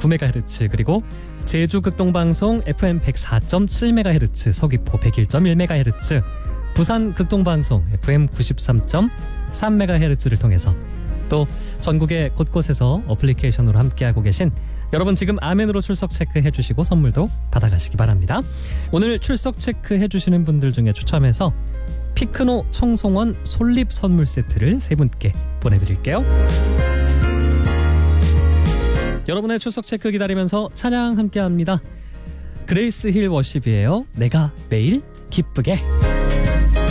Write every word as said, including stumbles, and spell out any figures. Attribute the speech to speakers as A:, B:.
A: 구 메가헤르츠, 그리고 제주 극동방송 에프엠 백사 점 칠 메가헤르츠, 서귀포 백일 점 일 메가헤르츠, 부산 극동방송 에프엠 구십삼 점 삼 메가헤르츠를 통해서 또 전국의 곳곳에서 어플리케이션으로 함께하고 계신 여러분, 지금 아멘으로 출석 체크해 주시고 선물도 받아가시기 바랍니다. 오늘 출석 체크해 주시는 분들 중에 추첨해서 피크노 청송원 솔잎 선물 세트를 세 분께 보내드릴게요. 여러분의 출석 체크 기다리면서 찬양 함께합니다. 그레이스 힐 워십이에요. 내가 매일 기쁘게.